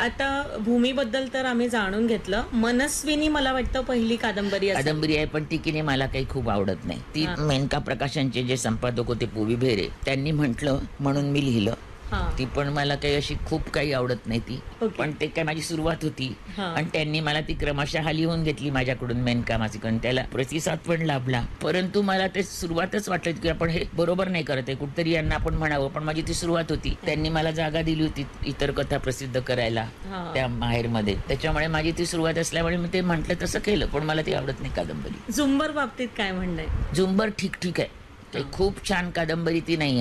आता भूमीबद्दल तर आम्ही जाणून घेतलं. मनस्विनी मला वाटतं पहिली कादंबरी असेल. कादंबरी आहे, पण ती की नाही मला काही खूप आवडत नाही. ती मेनका प्रकाशनचे जे संपादक होते पुवी भेरे त्यांनी म्हटलं म्हणून मी लिहिलं. ती पण मला काही अशी खूप काही आवडत नाही ती. पण ते काय माझी सुरुवात होती आणि त्यांनी मला ती क्रमशः लिहून घेतली माझ्याकडून मेनका मासिकन. त्याला प्रतिसाद पण लाभला, परंतु मला ते सुरुवातच वाटलं की आपण हे बरोबर नाही करत आहे, कुठतरी यांना आपण म्हणावं. पण माझी ती सुरुवात होती. त्यांनी मला जागा दिली होती इतर कथा प्रसिद्ध करायला त्या माहेरमध्ये. त्याच्यामुळे माझी ती सुरुवात असल्यामुळे मी ते म्हटलं तसं केलं. पण मला ती आवडत नाही कादंबरी. झुंबर बाबतीत काय म्हणणं आहे? झुंबर ठीक ठीक आहे, ते खूप छान कादंबरी ती नाही.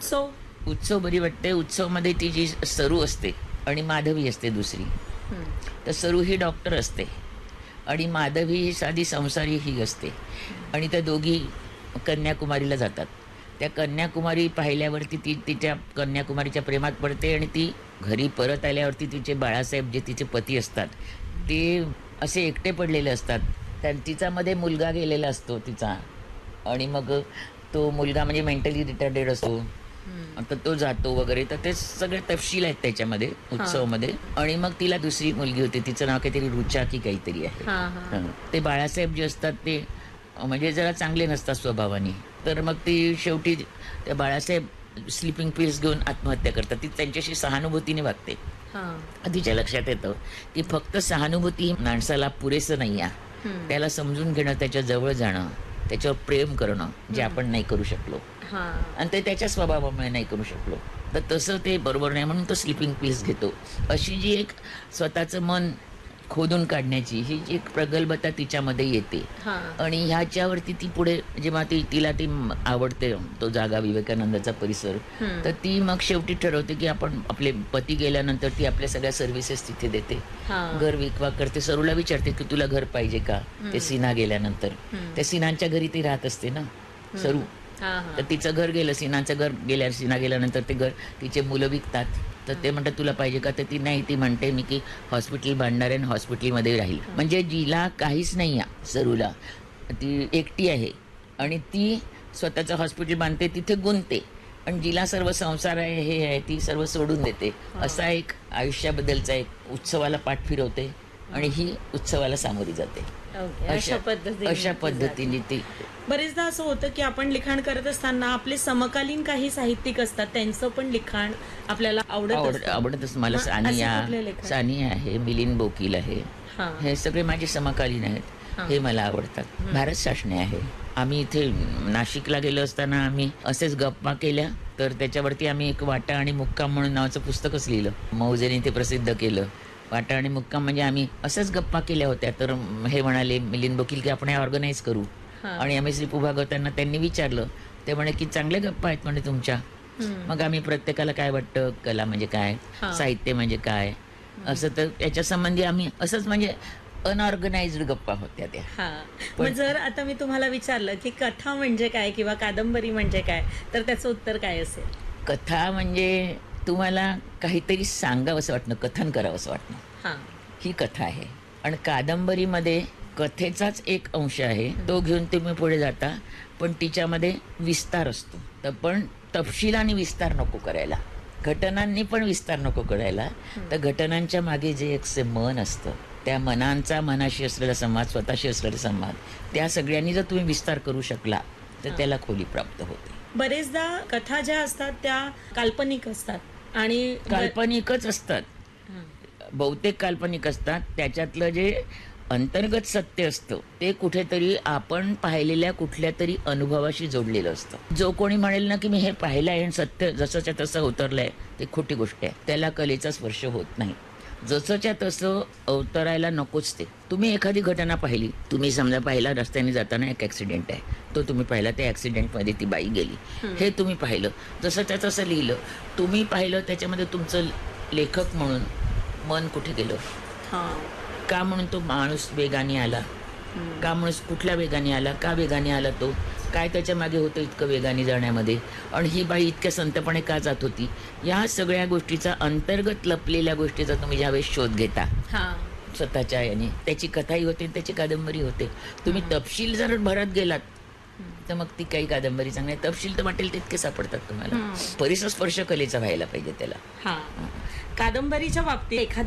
उत्सव बरी वाटते. उत्सव मध्ये ती जी सरू असते आणि माधवी असते दुसरी, तर सरू ही डॉक्टर असते आणि माधवी ही साधी संसारी ही असते. आणि त्या दोघी कन्याकुमारीला जातात. त्या कन्याकुमारी पाहिल्यावरती ती तिच्या कन्याकुमारीच्या प्रेमात पडते आणि ती घरी परत आल्यावरती तिचे बाळासाहेब जे तिचे पती असतात ते असे एकटे पडलेले असतात. तिचा मध्ये मुलगा गेलेला असतो तिचा, आणि मग तो मुलगा म्हणजे मेंटली रिटार्डेड असतो, तर तो जातो वगैरे. तर ते सगळे तपशील आहेत त्याच्यामध्ये उत्सवमध्ये. आणि मग तिला दुसरी मुलगी होती, तिचं नाव काहीतरी रुचा की काहीतरी आहे. ते बाळासाहेब जे असतात ते म्हणजे जरा चांगले नसतात स्वभावाने. तर मग ती शेवटी त्या बाळासाहेब स्लिपिंग पिल्स घेऊन आत्महत्या करतात. ती त्यांच्याशी सहानुभूतीने वागते. तिच्या लक्षात येतं की फक्त सहानुभूती माणसाला पुरेसं नाही आहे, त्याला समजून घेणं, त्याच्या जवळ जाणं, त्याच्यावर प्रेम करणं जे आपण नाही करू शकलो आणि ते त्याच्या स्वभावामुळे नाही करू शकलो. तर तसं ते बरोबर नाही, म्हणून तो स्लिपिंग पिल्स घेतो. अशी जी एक स्वतःचं मन खोदून काढण्याची ही जी एक प्रगल्भता तिच्यामध्ये येते. आणि ह्याच्यावरती ती पुढे जेव्हा तिला ती आवडते तो जागा विवेकानंदाचा परिसर, तर ती मग शेवटी ठरवते की आपण आपले पती गेल्यानंतर ती आपल्या सगळ्या सर्व्हिसेस तिथे देते, घर विकवा करते. सरूला विचारते की तुला घर पाहिजे का, ते सीना गेल्यानंतर. त्या सीनांच्या घरी ती राहत असते ना सरू, तर तिचं घर गेलं, सीनाचं घर सीना गेल्यानंतर ते घर तिचे मुलं विकतात. तर ते म्हणतात तुला पाहिजे का, तर ती नाही, ती म्हणते मी की हॉस्पिटल बांधणार आहे, हॉस्पिटलमध्ये राहील. म्हणजे जिला काहीच नाही आहे सरूला, ती एकटी आहे आणि ती स्वतःचं हॉस्पिटल बांधते, तिथे गुंतते. आणि जिला सर्व संसार आहे हे आहे ती सर्व सोडून देते. असा एक आयुष्याबद्दलचा एक उत्सवाला पाठ फिरवते आणि ही उत्सवाला सामोरी जाते. अशा पद्धतीने ती. बरेचदा असं होतं की आपण लिखाण करत असताना आपले समकालीन काही साहित्यिक असतात, त्यांचं पण लिखाण आपल्याला आवडत असतं. मला सानिया आहे, मिलिंद बोकील आहे, हे सगळे माझे समकालीन आहेत, हे मला आवडतात. भारत सासणे आहे. आम्ही इथे नाशिकला गेलो असताना आम्ही असेच गप्पा केल्या, तर त्याच्यावरती आम्ही एक वाटा आणि मुक्काम म्हणून नावाचं पुस्तकच लिहिलं. मौजेने ते प्रसिद्ध केलं. वाटा आणि मुक्काम म्हणजे आम्ही असंच गप्पा केल्या होत्या. तर हे म्हणाले मिलिंद बोकील की आपण हे ऑर्गनाईज करू. आणि आम्ही श्रीपू भागवतांना त्यांनी विचारलं, ते म्हणे की चांगल्या गप्पा आहेत म्हणे तुमच्या. मग आम्ही प्रत्येकाला काय वाटतं, कला म्हणजे काय, साहित्य म्हणजे काय, असं. तर याच्या संबंधी आम्ही असंच म्हणजे अनऑर्गनाइज्ड गप्पा होत्या त्या. मग जर आता मी तुम्हाला विचारलं की कथा म्हणजे काय किंवा कादंबरी म्हणजे काय, तर त्याचं उत्तर काय असेल? कथा म्हणजे तुम्हाला काहीतरी सांगावं असं वाटणं, कथन करावं असं वाटणं, ही कथा आहे. आणि कादंबरीमध्ये कथेचाच एक अंश आहे, तो घेऊन तुम्ही पुढे जाता, पण तिच्यामध्ये विस्तार असतो. तर पण तपशिलाने विस्तार नको करायला, घटनांनी पण विस्तार नको करायला. तर घटनांच्या मागे जे एक मन असतं, त्या मनांचा मनाशी असलेला संवाद, स्वतःशी असलेला संवाद, त्या सगळ्यांनी जर तुम्ही विस्तार करू शकला तर त्याला खोली प्राप्त होते. बरेचदा कथा ज्या असतात त्या काल्पनिक असतात आणि काल्पनिकच असतात, बहुतेक काल्पनिक असतात. त्याच्यातलं जे अंतर्गत सत्य असतं ते कुठेतरी आपण पाहिलेल्या कुठल्या तरी अनुभवाशी जोडलेलं असतं. जो कोणी म्हणेल ना की मी हे पाहिलं आहे आणि सत्य जसंच्या तसं अवतरलंय, ते खोटी गोष्ट आहे. त्याला कलेचा स्पर्श होत नाही. जसंच्या तसं अवतरायला नकोच ते. तुम्ही एखादी घटना पाहिली, तुम्ही समजा पाहिला रस्त्याने जाताना एक ॲक्सिडेंट आहे, तो तुम्ही पाहिला, त्या ॲक्सिडेंटमध्ये ती बाई गेली, हे तुम्ही पाहिलं, जसंच्या तसं लिहिलं, तुम्ही पाहिलं. त्याच्यामध्ये तुमचं लेखक म्हणून मन कुठे गेलं, का म्हणून तो माणूस वेगाने आला, का माणूस कुठल्या वेगाने आला, का वेगाने आला, तो काय त्याच्या मागे होतं इतकं वेगाने जाण्यामध्ये, आणि ही बाई इतक्या संतपणे का जात होती. या सगळ्या गोष्टीचा, अंतर्गत लपलेल्या गोष्टीचा तुम्ही ज्यावेळेस शोध घेता स्वतःच्या याने, त्याची कथाही होते, त्याची कादंबरी होते. तुम्ही तपशील जर भरत गेलात तर मग ती काही कादंबरी चांगली. तपशील तर वाटेल तितके सापडतात तुम्हाला. परिसर स्पर्श कलेचा व्हायला पाहिजे त्याला. कादंबरीच्या बाबतीत एखादी